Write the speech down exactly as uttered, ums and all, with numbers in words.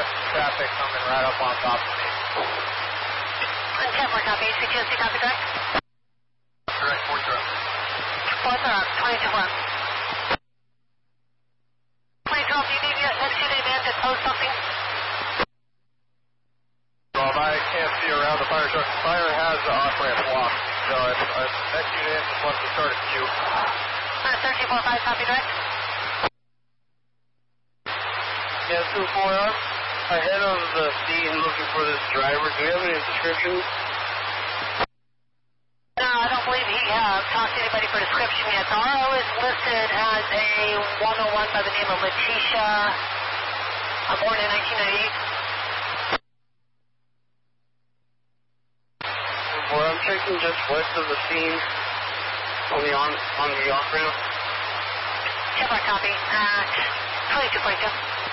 traffic coming right up on top of me. ten four, copy. C T O C, copy, direct. Direct, fourth row. Fourth row, twenty-two one. twenty-two, do you need to execute a man to close something? Well, I can't see around the fire truck. The fire has the off-ramp blocked, so I'm, I'm executing in just once to start a queue. Uh, thirteen four five, copy, direct. Yeah, two four, I'm ahead of the scene looking for this driver. Do we have any description? No, I don't believe he has talked to anybody for description yet. The R O is listed as a one oh one by the name of Letitia, uh, born in nineteen ninety-eight. Well, I'm checking just west of the scene on the on on the off ramp. ten four, copy. Uh, twenty-two point two.